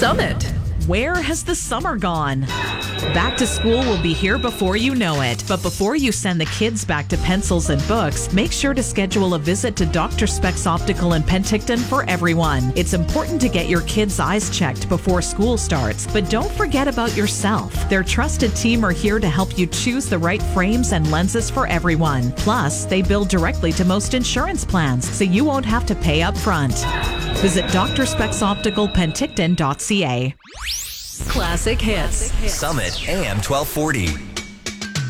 Summit. Where has the summer gone? Back to school will be here before you know it. But before you send the kids back to pencils and books, make sure to schedule a visit to Dr. Specs Optical in Penticton for everyone. It's important to get your kids' eyes checked before school starts, but don't forget about yourself. Their trusted team are here to help you choose the right frames and lenses for everyone. Plus, they bill directly to most insurance plans, so you won't have to pay up front. Visit drspecsopticalpenticton.ca. Classic hits. Summit AM 1240.